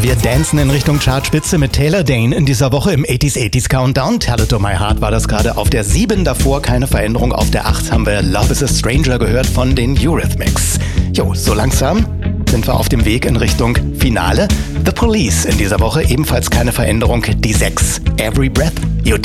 Wir dancen in Richtung Chartspitze mit Taylor Dayne in dieser Woche im 80s Countdown. Tell It To My Heart war das gerade auf der 7, davor keine Veränderung. Auf der 8 haben wir Love Is A Stranger gehört von den Eurythmics. Jo, so langsam sind wir auf dem Weg in Richtung Finale. The Police in dieser Woche, ebenfalls keine Veränderung. Die 6, Every Breath You